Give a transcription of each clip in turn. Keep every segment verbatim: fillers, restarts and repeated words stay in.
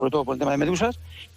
sobre todo por el tema de medusas,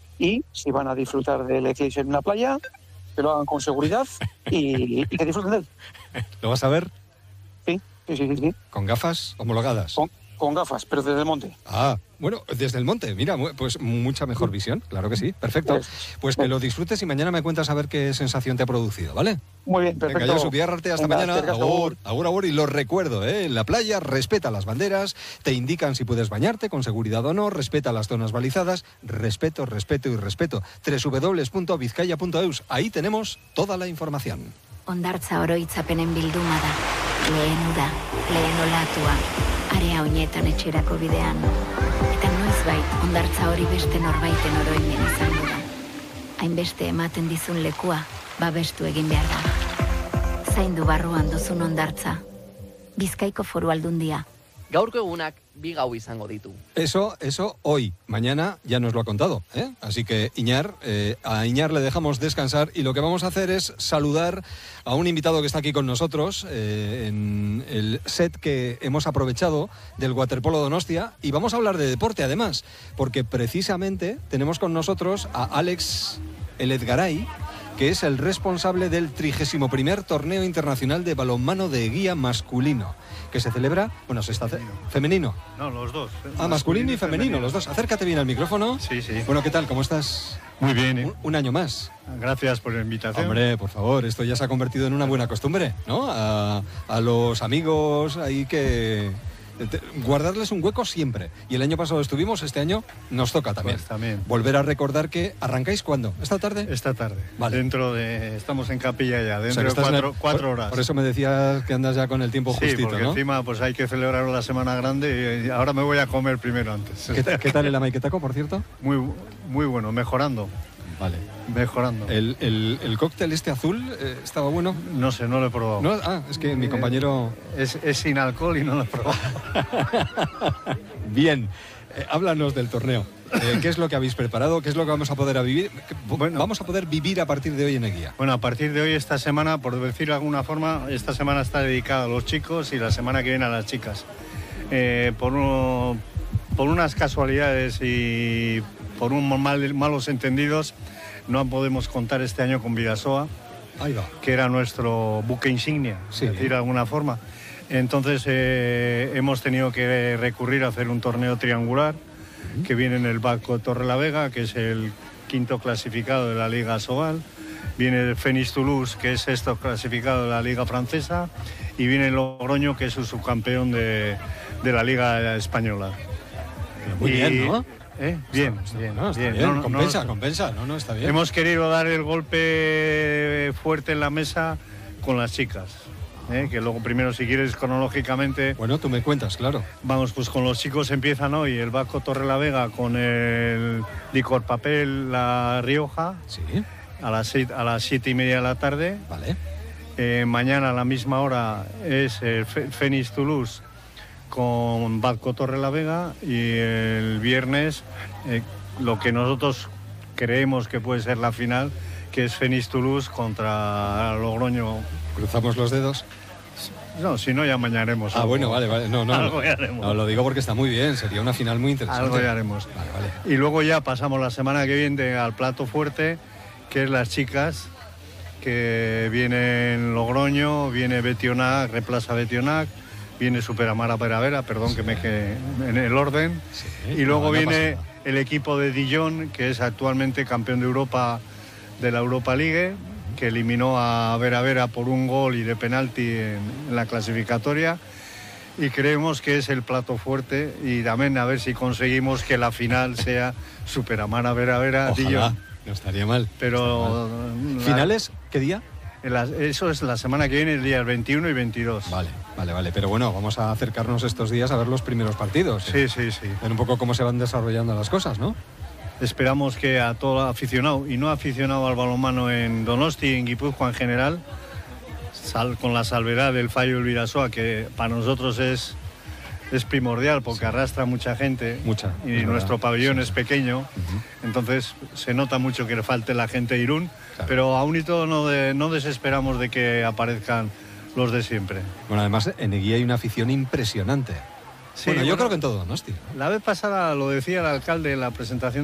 y si van a disfrutar del eclipse en una playa, que lo hagan con seguridad y, y que disfruten de él. ¿Lo vas a ver? Sí, sí, sí, sí. ¿Con gafas homologadas? Con, con gafas, pero desde el monte. Ah, bueno, desde el monte, mira, pues mucha mejor visión, claro que sí, perfecto. Pues que lo disfrutes y mañana me cuentas a ver qué sensación te ha producido, ¿vale? Muy bien, perfecto. Venga, Josu, Biarrarte, hasta Venga, mañana. Agur, agur, agur. Y lo recuerdo, ¿eh? En la playa, respeta las banderas, te indican si puedes bañarte con seguridad o no, respeta las zonas balizadas, respeto, respeto y respeto. doble u doble u doble u punto bizkaia punto eus, ahí tenemos toda la información. Hondartza oroitzapenen bilduma da, lehen uda, lehen olatua, area oinetan etxerako bidean, eta noizbait hondartza hori beste norbaiten oroimen izango da. Hainbeste ematen dizun lekua, babestu egin behar da. Zaindu barruan duzun hondartza. Bizkaiko Foru Aldundia. Gaurko egunak bi gau izango ditu. Eso, eso hoy. Mañana ya nos lo ha contado, ¿eh? Así que Iñar, eh, a Iñar le dejamos descansar y lo que vamos a hacer es saludar a un invitado que está aquí con nosotros eh, en el set que hemos aprovechado del Waterpolo Donostia, y vamos a hablar de deporte además, porque precisamente tenemos con nosotros a Alex Eledgaray, que es el responsable del trigésimo primer Torneo Internacional de Balonmano de Eguía masculino, que se celebra, bueno, se está femenino. ¿Femenino? No, los dos. Ah, masculino, masculino y femenino, femenino, los dos. Acércate bien al micrófono. Sí, sí. Bueno, ¿qué tal? ¿Cómo estás? Muy bien. ¿eh? Un, un año más. Gracias por la invitación. Hombre, por favor, esto ya se ha convertido en una buena costumbre, ¿no? A, a los amigos ahí que... guardarles un hueco siempre. Y el año pasado estuvimos, este año nos toca también. Pues también. Volver a recordar que arrancáis ¿cuándo? ¿Esta tarde? Esta tarde. Vale. Dentro de... Estamos en Capilla ya, dentro o sea, de cuatro, el... cuatro por, horas. Por eso me decías que andas ya con el tiempo sí, justito, porque ¿no? encima pues hay que celebrar la semana grande y ahora me voy a comer primero antes. ¿Qué, ¿qué tal el amaiquetaco, por cierto? Muy, muy bueno, mejorando. Vale. Mejorando. ¿El, el, el cóctel este azul eh, estaba bueno? No sé, no lo he probado. ¿No? Ah, es que mi compañero... Es, es sin alcohol y no lo he probado. Bien, eh, háblanos del torneo. Eh, ¿Qué es lo que habéis preparado? ¿Qué es lo que vamos a poder a vivir? Bueno, vamos a poder vivir a partir de hoy en Eguía. Bueno, a partir de hoy, esta semana, por decirlo de alguna forma, esta semana está dedicada a los chicos y la semana que viene a las chicas. Eh, por, uno, por unas casualidades y por unos mal, malos entendidos, no podemos contar este año con Vidasoa, Ahí va. que era nuestro buque insignia, sí, decir de alguna forma. Entonces eh, hemos tenido que recurrir a hacer un torneo triangular, uh-huh. que viene en el Barco Torrelavega, que es el quinto clasificado de la Liga Sobal, viene el Fénix Toulouse, que es sexto clasificado de la Liga Francesa, y viene el Logroño, que es el subcampeón de, de la Liga Española. Muy y, bien, ¿no? ¿Eh? Bien, está, bien, no, está bien. bien. No, no, compensa, no, compensa, no, no, está bien. Hemos querido dar el golpe fuerte en la mesa con las chicas, ¿eh? Que luego primero, si quieres, cronológicamente... Bueno, tú me cuentas, claro. Vamos, pues con los chicos empiezan hoy el Vasco Torrelavega con el Licor Papel La Rioja, sí. a las seis, a las siete y media de la tarde. Vale. Eh, mañana a la misma hora es el Fénix Toulouse con Vasco Torrelavega, y el viernes eh, lo que nosotros creemos que puede ser la final, que es Fénix Toulouse contra Logroño. ¿Cruzamos los dedos? No, si no ya mañaremos. Ah, algo. bueno, vale, vale. No, no, algo no. ya haremos. No, lo digo porque está muy bien, sería una final muy interesante. Algo ya haremos. Vale, vale. Y luego ya pasamos la semana que viene al plato fuerte, que es las chicas, que vienen Logroño, viene Betionac, Replaza Betionac, viene Superamara Peravera, perdón sí. que me quede en el orden, sí. y luego no, no viene el equipo de Dijon, que es actualmente campeón de Europa de la Europa League, que eliminó a Vera Vera por un gol y de penalti en, en la clasificatoria, y creemos que es el plato fuerte, y también a ver si conseguimos que la final sea Superamara Vera Vera Dijon. No estaría mal. Pero estaría mal. ¿Finales? ¿Qué día? La, eso es la semana que viene, el día veintiuno y veintidós. Vale, vale, vale. Pero bueno, vamos a acercarnos estos días a ver los primeros partidos. Sí, sí, sí. Ver un poco cómo se van desarrollando las cosas, ¿no? Esperamos que a todo aficionado y no aficionado al balonmano en Donosti y en Guipúzcoa en general, sal, con la salvedad del fallo del Vidasoa, que para nosotros es, es primordial porque sí. arrastra mucha gente. Mucha. Y nuestro pabellón sí. es pequeño, uh-huh. entonces se nota mucho que le falte la gente de Irún. Claro. Pero aún y todo no, de, no desesperamos de que aparezcan los de siempre. Bueno, además en Eguía hay una afición impresionante. Sí, bueno, yo bueno, creo que en todo Donosti. La vez pasada lo decía el alcalde en la presentación